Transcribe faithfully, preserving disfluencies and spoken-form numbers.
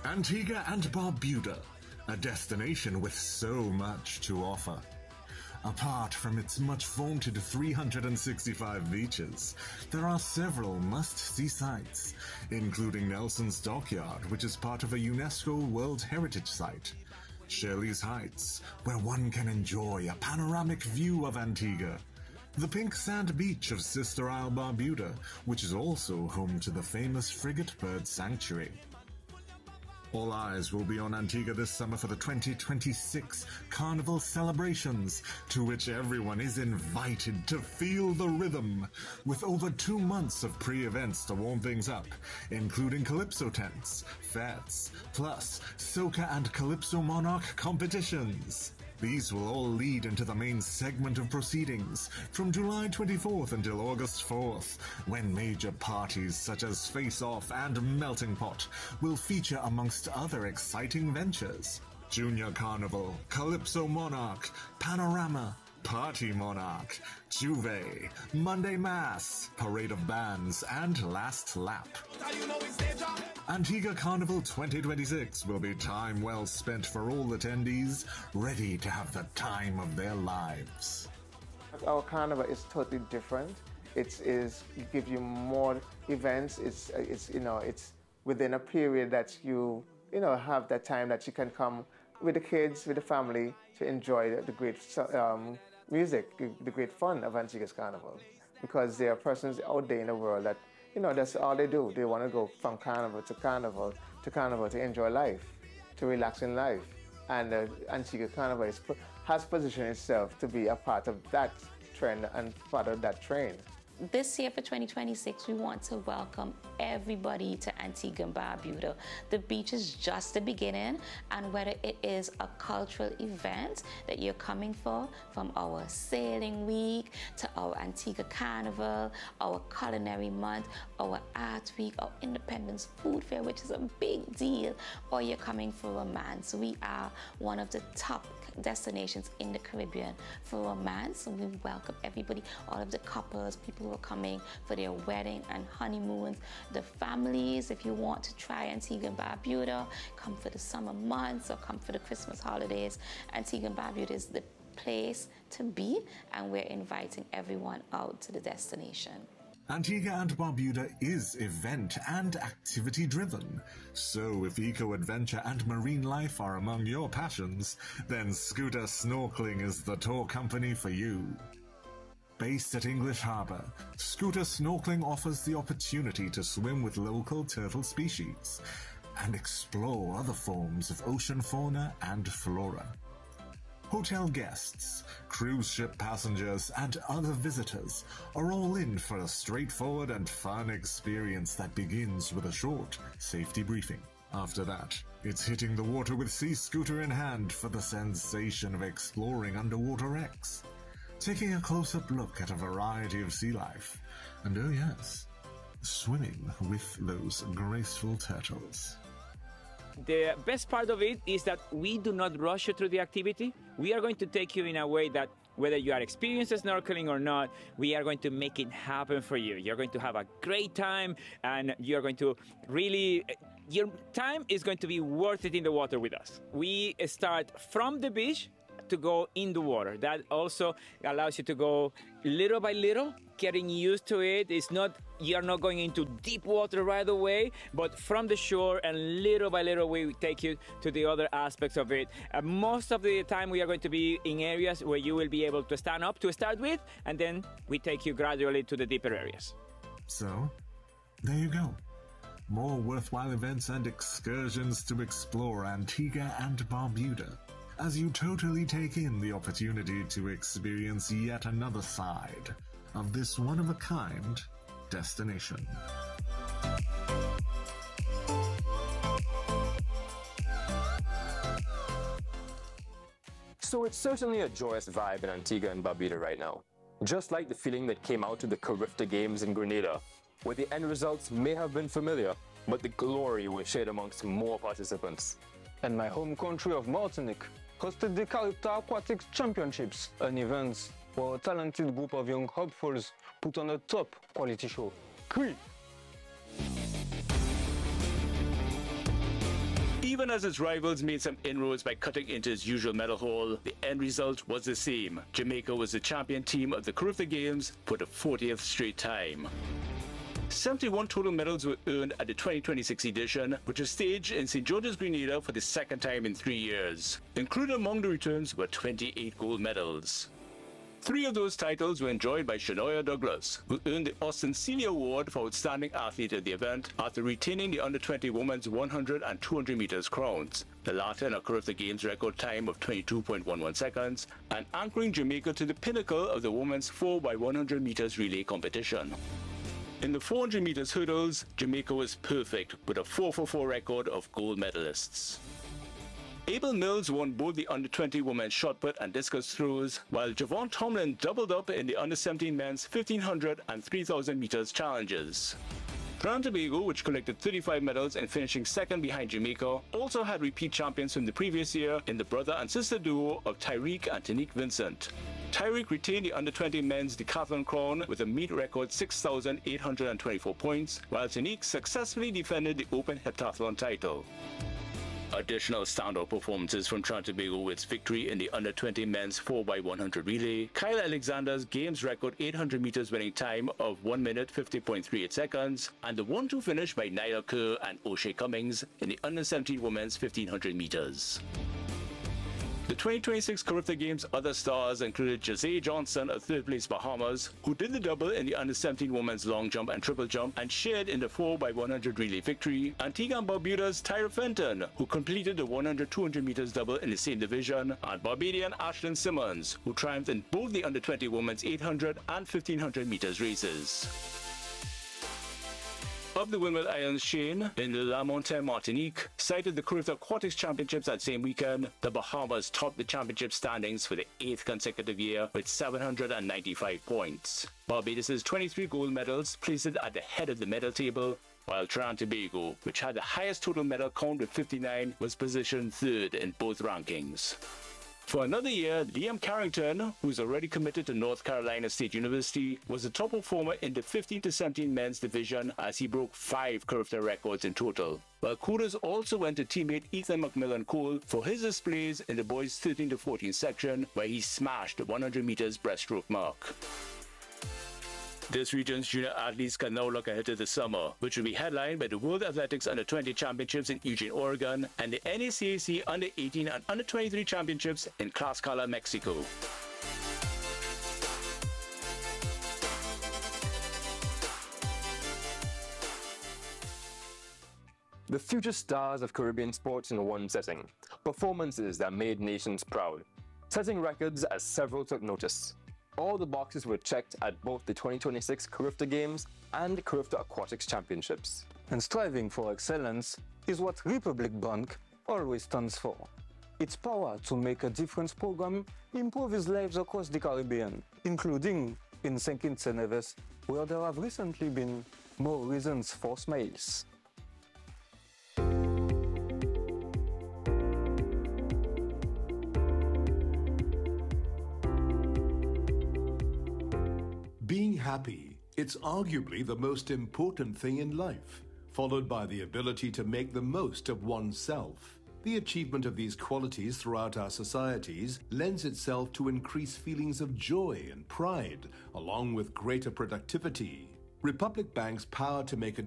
Antigua and Barbuda, a destination with so much to offer. Apart from its much vaunted three hundred sixty-five beaches, there are several must-see sites, including Nelson's Dockyard, which is part of a UNESCO World Heritage Site, Shirley's Heights, where one can enjoy a panoramic view of Antigua, the pink sand beach of Sister Isle Barbuda, which is also home to the famous Frigate Bird Sanctuary. All eyes will be on Antigua this summer for the twenty twenty-six Carnival celebrations, to which everyone is invited to feel the rhythm, with over two months of pre-events to warm things up, including Calypso tents, fetes, plus Soca and Calypso Monarch competitions. These will all lead into the main segment of proceedings from July twenty-fourth until August fourth, when major parties such as Face Off and Melting Pot will feature amongst other exciting ventures. Junior Carnival, Calypso Monarch, Panorama, Party Monarch, Juve, Monday Mass, Parade of Bands, and Last Lap. Antigua Carnival twenty twenty-six will be time well spent for all attendees, ready to have the time of their lives. Our carnival is totally different. It is it gives you more events. It's it's you know it's within a period that you you know have that time that you can come with the kids, with the family, to enjoy the, the great um, music, the great fun of Antigua's Carnival. Because there are persons out there in the world that, you know, that's all they do. They want to go from carnival to carnival to carnival to enjoy life, to relax in life. And uh, Antigua Carnival is, has positioned itself to be a part of that trend and part of that train. This year for twenty twenty-six, we want to welcome everybody to Antigua and Barbuda. The beach is just the beginning, and whether it is a cultural event that you're coming for, from our sailing week to our Antigua Carnival, our culinary month, our art week, our Independence Food Fair, which is a big deal, or you're coming for romance, we are one of the top destinations in the Caribbean for romance. So we welcome everybody, all of the couples, people who are coming for their wedding and honeymoons, the families. If you want to try Antigua and Barbuda, come for the summer months or come for the Christmas holidays. Antigua and Barbuda is the place to be, and we're inviting everyone out to the destination. Antigua and Barbuda is event and activity driven, so if eco-adventure and marine life are among your passions, then Scooter Snorkeling is the tour company for you. Based at English Harbour, Scooter Snorkeling offers the opportunity to swim with local turtle species and explore other forms of ocean fauna and flora. Hotel guests, cruise ship passengers, and other visitors are all in for a straightforward and fun experience that begins with a short safety briefing. After that, it's hitting the water with Sea Scooter in hand for the sensation of exploring underwater X, taking a close-up look at a variety of sea life, and oh yes, swimming with those graceful turtles. The best part of it is that we do not rush you through the activity. We are going to take you in a way that whether you are experienced snorkeling or not, we are going to make it happen for you. You're going to have a great time, and you're going to really, your time is going to be worth it in the water with us. We start from the beach to go in the water. That also allows you to go little by little, getting used to it. It's not, you're not going into deep water right away, but from the shore, and little by little we take you to the other aspects of it. Uh, most of the time we are going to be in areas where you will be able to stand up to start with, and then we take you gradually to the deeper areas. So, there you go. More worthwhile events and excursions to explore Antigua and Barbuda, as you totally take in the opportunity to experience yet another side of this one-of-a-kind destination. So it's certainly a joyous vibe in Antigua and Barbuda right now. Just like the feeling that came out of the Carifta Games in Grenada, where the end results may have been familiar, but the glory was shared amongst more participants. And my home country of Martinique hosted the Carifta Aquatics Championships, an event where a talented group of young hopefuls put on a top quality show. Cui! Even as its rivals made some inroads by cutting into its usual medal haul, the end result was the same. Jamaica was the champion team of the Carifta Games for the fortieth straight time. seventy-one total medals were earned at the twenty twenty-six edition, which was staged in Saint George's, Grenada for the second time in three years. Included among the returns were twenty-eight gold medals. Three of those titles were enjoyed by Shanoya Douglas, who earned the Austin Celia Award for Outstanding Athlete at the event after retaining the under twenty women's one hundred and two hundred meters crowns, the latter in a Carifta Games record time of twenty-two point one one seconds, and anchoring Jamaica to the pinnacle of the women's four by one hundred meters relay competition. In the four hundred meters hurdles, Jamaica was perfect with a four for four record of gold medalists. Abel Mills won both the under twenty women's shot put and discus throws, while Javon Tomlin doubled up in the under seventeen men's fifteen hundred and three thousand meters challenges. Trinidad and Tobago, which collected thirty-five medals and finishing second behind Jamaica, also had repeat champions from the previous year in the brother and sister duo of Tyreek and Tanique Vincent. Tyreek retained the under twenty men's decathlon crown with a meet record six thousand eight hundred twenty-four points, while Tanique successfully defended the open heptathlon title. Additional standout performances from Trinidad and Tobago with its victory in the under twenty men's four by one hundred relay, Kyle Alexander's games record eight hundred meters winning time of one minute fifty point three eight seconds, and the one two finish by Nyla Kerr and O'Shea Cummings in the under seventeen women's fifteen hundred meters. The twenty twenty-six Carifta Games other stars included Jose Johnson of third place Bahamas, who did the double in the under seventeen women's long jump and triple jump and shared in the four by one hundred relay victory, Antigua and Barbuda's Tyra Fenton, who completed the one hundred two hundred meters double in the same division, and Barbadian Ashlyn Simmons, who triumphed in both the under twenty women's eight hundred and fifteen hundred meters races. Of the Windward Islands, Shane, in the La Montagne, Martinique, cited the Carifta Aquatics Championships that same weekend. The Bahamas topped the championship standings for the eighth consecutive year with seven hundred ninety-five points. Barbados' twenty-three gold medals placed it at the head of the medal table, while Trinidad and Tobago, which had the highest total medal count with fifty-nine, was positioned third in both rankings. For another year, Liam Carrington, who's already committed to North Carolina State University, was the top performer in the fifteen to seventeen men's division as he broke five Carifta records in total. While kudos also went to teammate Ethan McMillan Cole for his displays in the boys' thirteen to fourteen section, where he smashed the one hundred meters breaststroke mark. This region's junior athletes can now look ahead to the summer, which will be headlined by the World Athletics Under twenty Championships in Eugene, Oregon, and the N A C A C Under eighteen and Under twenty-three Championships in Tlaxcala, Mexico. The future stars of Caribbean sports in one setting. Performances that made nations proud. Setting records as several took notice. All the boxes were checked at both the twenty twenty-six Carifta Games and Carifta Aquatics Championships. And striving for excellence is what Republic Bank always stands for. Its power to make a difference program improves lives across the Caribbean, including in Saint Kitts and Nevis, where there have recently been more reasons for smiles. Being happy, it's arguably the most important thing in life, followed by the ability to make the most of oneself. The achievement of these qualities throughout our societies lends itself to increased feelings of joy and pride, along with greater productivity. Republic Bank's power to make a